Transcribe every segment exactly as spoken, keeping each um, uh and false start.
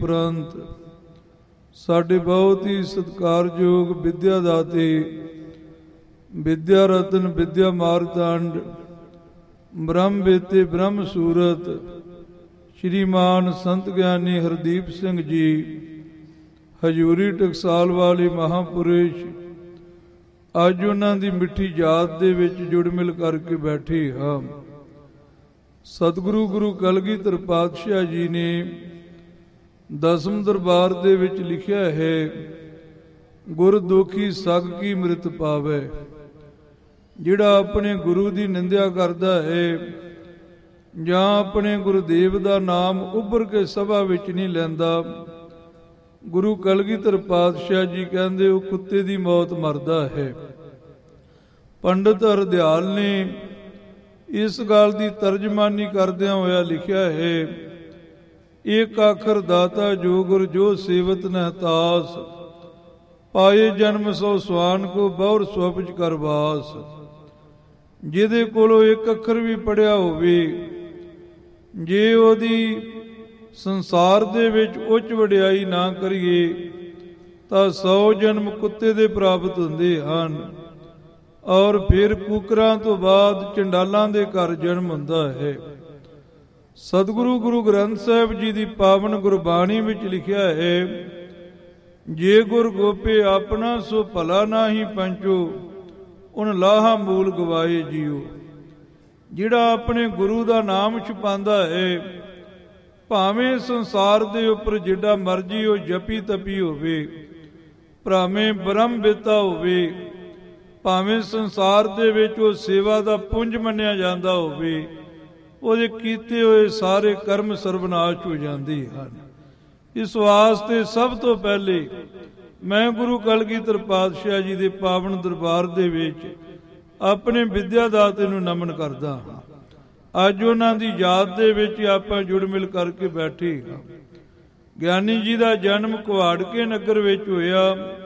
ਉਪਰੰਤ ਸਾਡੇ ਬਹੁਤ ਹੀ ਸਤਿਕਾਰਯੋਗ ਵਿਦਿਆ ਦਾਤੇ ਵਿਦਿਆ ਰਤਨ ਵਿਦਿਆ ਮਾਰਤੰਡ ਬ੍ਰਹਮ ਬੇਤੇ ਬ੍ਰਹਮ ਸੂਰਤ ਸ਼੍ਰੀਮਾਨ ਸੰਤ ਗਿਆਨੀ ਹਰਦੀਪ ਸਿੰਘ ਜੀ ਹਜ਼ੂਰੀ ਟਕਸਾਲ ਵਾਲੇ ਮਹਾਂਪੁਰਸ਼ ਅੱਜ ਉਹਨਾਂ ਦੀ ਮਿੱਠੀ ਯਾਦ ਦੇ ਵਿੱਚ ਜੁੜ ਮਿਲ ਕਰਕੇ ਬੈਠੇ ਹਾਂ। ਸਤਿਗੁਰੂ ਗੁਰੂ ਕਲਗੀਧਰ ਪਾਤਸ਼ਾਹ ਜੀ ਨੇ ਦਸਮ ਦਰਬਾਰ ਦੇ ਵਿੱਚ ਲਿਖਿਆ ਹੈ, ਗੁਰ ਦੋਖੀ ਸਗ ਕੀ ਮ੍ਰਿਤ ਪਾਵੇ। ਜਿਹੜਾ ਆਪਣੇ ਗੁਰੂ ਦੀ ਨਿੰਦਿਆ ਕਰਦਾ ਹੈ ਜਾਂ ਆਪਣੇ ਗੁਰਦੇਵ ਦਾ ਨਾਮ ਉੱਭਰ ਕੇ ਸਭਾ ਵਿੱਚ ਨਹੀਂ ਲੈਂਦਾ, ਗੁਰੂ ਕਲਗੀਧਰ ਪਾਤਸ਼ਾਹ ਜੀ ਕਹਿੰਦੇ ਉਹ ਕੁੱਤੇ ਦੀ ਮੌਤ ਮਰਦਾ ਹੈ। ਪੰਡਤ ਹਰਦਿਆਲ ਨੇ ਇਸ ਗੱਲ ਦੀ ਤਰਜਮਾਨੀ ਕਰਦਿਆਂ ਹੋਇਆ ਲਿਖਿਆ ਹੈ, ਏਕ ਆਖਰ ਦਾਤਾ ਜੋ ਗੁਰ ਜੋ ਸੇਵਤ ਨਹਤਾਸ, ਪਾਏ ਜਨਮ ਸੋ ਸਵਾਨ ਕੋ ਬਹੁਰ ਸਵਪਜ ਕਰਵਾਸ। ਜਿਹਦੇ ਕੋਲੋਂ ਇੱਕ ਅੱਖਰ ਵੀ ਪੜਿਆ ਹੋਵੇ, ਜੇ ਉਹਦੀ ਸੰਸਾਰ ਦੇ ਵਿੱਚ ਉੱਚ ਵਡਿਆਈ ਨਾ ਕਰੀਏ ਤਾਂ ਸੌ ਜਨਮ ਕੁੱਤੇ ਦੇ ਪ੍ਰਾਪਤ ਹੁੰਦੇ ਹਨ, ਔਰ ਫਿਰ ਕੂਕਰਾਂ ਤੋਂ ਬਾਅਦ ਚੰਡਾਲਾਂ ਦੇ ਘਰ ਜਨਮ ਹੁੰਦਾ ਹੈ। ਸਤਿਗੁਰੂ ਗੁਰੂ ਗ੍ਰੰਥ ਸਾਹਿਬ ਜੀ ਦੀ ਪਾਵਨ ਗੁਰਬਾਣੀ ਵਿੱਚ ਲਿਖਿਆ ਹੈ, ਜੇ ਗੁਰ ਗੋਪੇ ਆਪਣਾ ਸੋ ਭਲਾ ਨਾਹੀ ਪੰਚੋ, ਉਨ ਲਾਹਾ ਮੂਲ ਗਵਾਏ ਜੀਓ। ਜਿਹੜਾ ਆਪਣੇ ਗੁਰੂ ਦਾ ਨਾਮ ਛੁਪਾਉਂਦਾ ਹੈ, ਭਾਵੇਂ ਸੰਸਾਰ ਦੇ ਉੱਪਰ ਜਿੱਡਾ ਮਰਜੀ ਉਹ ਜਪੀ ਤਪੀ ਹੋਵੇ, ਭਾਵੇਂ ਬ੍ਰਹਮ ਬੇਤਾ ਹੋਵੇ, ਭਾਵੇਂ ਸੰਸਾਰ ਦੇ ਵਿੱਚ ਉਹ ਸੇਵਾ ਦਾ ਪੁੰਜ ਮੰਨਿਆ ਜਾਂਦਾ ਹੋਵੇ, ਉਹਦੇ ਕੀਤੇ ਹੋਏ ਸਾਰੇ ਕਰਮ ਸਰਬਨਾਸ਼ ਹੋ ਜਾਂਦੇ ਹਨ। ਇਸ ਵਾਸਤੇ ਸਭ ਤੋਂ ਪਹਿਲੇ ਮੈਂ ਗੁਰੂ ਕਲਗੀਧਰ ਪਾਤਸ਼ਾਹ ਜੀ ਦੇ ਪਾਵਨ ਦਰਬਾਰ ਦੇ ਵਿੱਚ ਆਪਣੇ ਵਿਦਿਆ ਦਾਤੇ ਨੂੰ ਨਮਨ ਕਰਦਾ ਹਾਂ। ਅੱਜ ਉਹਨਾਂ ਦੀ ਯਾਦ ਦੇ ਵਿੱਚ ਆਪਾਂ ਜੁੜ ਮਿਲ ਕਰਕੇ ਬੈਠੇ ਹਾਂ। ਗਿਆਨੀ ਜੀ ਦਾ ਜਨਮ ਕੁਹਾੜਕੇ ਨਗਰ ਵਿੱਚ ਹੋਇਆ,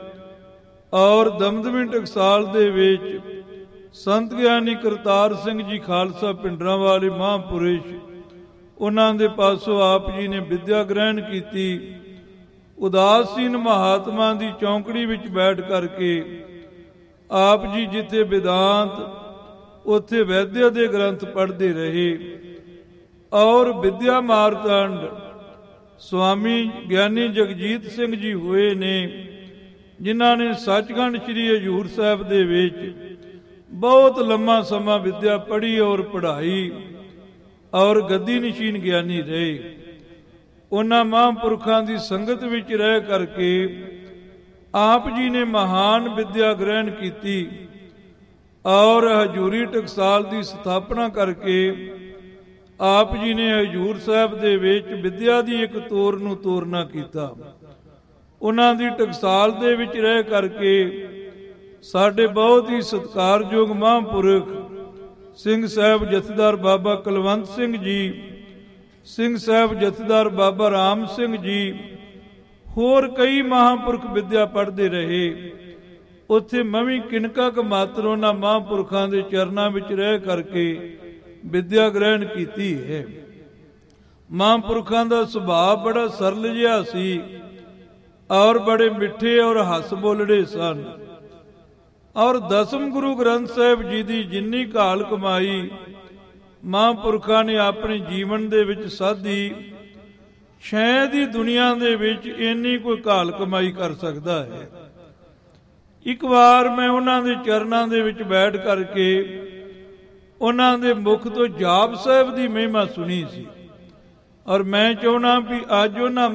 ਔਰ ਦਮਦਮੀ ਟਕਸਾਲ ਦੇ ਵਿੱਚ ਸੰਤ ਗਿਆਨੀ ਕਰਤਾਰ ਸਿੰਘ ਜੀ ਖਾਲਸਾ ਪਿੰਡਰਾਂ ਵਾਲੇ ਮਹਾਂਪੁਰਸ਼, ਉਹਨਾਂ ਦੇ ਪਾਸੋਂ ਆਪ ਜੀ ਨੇ ਵਿਦਿਆ ਗ੍ਰਹਿਣ ਕੀਤੀ। ਉਦਾਸੀਨ ਮਹਾਤਮਾ ਦੀ ਚੌਂਕੜੀ ਵਿੱਚ ਬੈਠ ਕਰਕੇ ਆਪ ਜੀ ਜਿੱਥੇ ਵਿਦਾਂਤ ਉੱਥੇ ਵੈਦਿਆ ਦੇ ਗ੍ਰੰਥ ਪੜ੍ਹਦੇ ਰਹੇ, ਔਰ ਵਿਦਿਆ ਮਾਰਤੰਡ ਸਵਾਮੀ ਗਿਆਨੀ ਜਗਜੀਤ ਸਿੰਘ ਜੀ ਹੋਏ ਨੇ, ਜਿਨ੍ਹਾਂ ਨੇ ਸੱਚਖੰਡ ਸ੍ਰੀ ਹਜ਼ੂਰ ਸਾਹਿਬ ਦੇ ਵਿੱਚ ਬਹੁਤ ਲੰਮਾ ਸਮਾਂ ਵਿਦਿਆ ਪੜ੍ਹੀ ਔਰ ਪੜ੍ਹਾਈ, ਔਰ ਗੱਦੀ ਨਸ਼ੀਨ ਗਿਆਨੀ ਰਹੇ। ਉਹਨਾਂ ਮਹਾਂਪੁਰਖਾਂ ਦੀ ਸੰਗਤ ਵਿੱਚ ਰਹਿ ਕਰਕੇ ਆਪ ਜੀ ਨੇ ਮਹਾਨ ਵਿਦਿਆ ਗ੍ਰਹਿਣ ਕੀਤੀ, ਔਰ ਹਜ਼ੂਰੀ ਟਕਸਾਲ ਦੀ ਸਥਾਪਨਾ ਕਰਕੇ ਆਪ ਜੀ ਨੇ ਹਜ਼ੂਰ ਸਾਹਿਬ ਦੇ ਵਿੱਚ ਵਿਦਿਆ ਦੀ ਇੱਕ ਤੋਰ ਨੂੰ ਤੋਰਨਾ ਕੀਤਾ। ਉਹਨਾਂ ਦੀ ਟਕਸਾਲ ਦੇ ਵਿੱਚ ਰਹਿ ਕਰਕੇ ਸਾਡੇ ਬਹੁਤ ਹੀ ਸਤਿਕਾਰਯੋਗ ਮਹਾਂਪੁਰਖ ਸਿੰਘ ਸਾਹਿਬ ਜਥੇਦਾਰ ਬਾਬਾ ਕੁਲਵੰਤ ਸਿੰਘ ਜੀ, ਸਿੰਘ ਸਾਹਿਬ ਜਥੇਦਾਰ ਬਾਬਾ ਰਾਮ ਸਿੰਘ ਜੀ, ਹੋਰ ਕਈ ਮਹਾਂਪੁਰਖ ਵਿਦਿਆ ਪੜ੍ਹਦੇ ਰਹੇ। ਉੱਥੇ ਮੈਂ ਵੀ ਕਿਨਕਾ ਕੁ ਮਾਤਰ ਉਹਨਾਂ ਮਹਾਂਪੁਰਖਾਂ ਦੇ ਚਰਨਾਂ ਵਿੱਚ ਰਹਿ ਕਰਕੇ ਵਿਦਿਆ ਗ੍ਰਹਿਣ ਕੀਤੀ ਹੈ। ਮਹਾਂਪੁਰਖਾਂ ਦਾ ਸੁਭਾਅ ਬੜਾ ਸਰਲ ਜਿਹਾ ਸੀ, ਔਰ ਬੜੇ ਮਿੱਠੇ ਔਰ ਹੱਸ ਬੋਲੜੇ ਸਨ। ਔਰ ਦਸਮ ਗੁਰੂ ਗ੍ਰੰਥ ਸਾਹਿਬ ਜੀ ਦੀ ਜਿੰਨੀ ਘਾਲ ਕਮਾਈ ਮਹਾਂਪੁਰਖਾਂ ਨੇ ਆਪਣੇ ਜੀਵਨ ਦੇ ਵਿੱਚ ਸਾਧੀ, ਸ਼ਾਇਦ ਹੀ ਦੁਨੀਆ ਦੇ ਵਿੱਚ ਇੰਨੀ ਕੋਈ ਘਾਲ ਕਮਾਈ ਕਰ ਸਕਦਾ ਹੈ। ਇੱਕ ਵਾਰ ਮੈਂ ਉਹਨਾਂ ਦੇ ਚਰਨਾਂ ਦੇ ਵਿੱਚ ਬੈਠ ਕਰਕੇ ਉਹਨਾਂ ਦੇ ਮੁਖ ਤੋਂ ਜਾਪ ਸਾਹਿਬ ਦੀ ਮਹਿਮਾ ਸੁਣੀ ਸੀ, ਔਰ ਮੈਂ ਚਾਹੁੰਦਾ ਵੀ ਅੱਜ ਉਹਨਾਂ